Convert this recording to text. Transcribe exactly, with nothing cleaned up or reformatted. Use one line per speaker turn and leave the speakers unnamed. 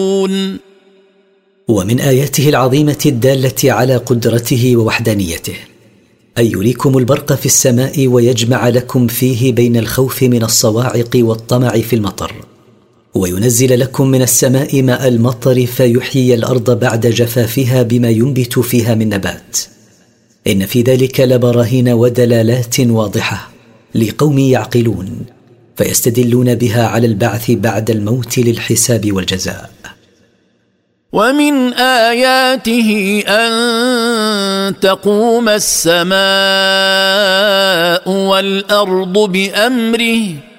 ومن آياته العظيمة الدالة على قدرته ووحدانيته أن يريكم البرق في السماء ويجمع لكم فيه بين الخوف من الصواعق والطمع في المطر، وينزل لكم من السماء ماء المطر فيحيي الأرض بعد جفافها بما ينبت فيها من نبات. إن في ذلك لبراهين ودلالات واضحة لقوم يعقلون فيستدلون بها على البعث بعد الموت للحساب والجزاء.
ومن آياته أن تقوم السماء والأرض بأمره